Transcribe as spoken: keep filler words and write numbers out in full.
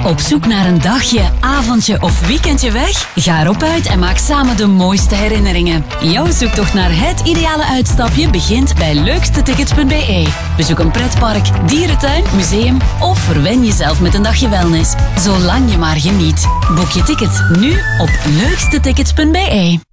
Op zoek naar een dagje, avondje of weekendje weg? Ga erop uit en maak samen de mooiste herinneringen. Jouw zoektocht naar het ideale uitstapje begint bij leukstetickets punt b e. Bezoek een pretpark, dierentuin, museum of verwen jezelf met een dagje wellness. Zolang je maar geniet. Boek je ticket nu op leukstetickets punt b e.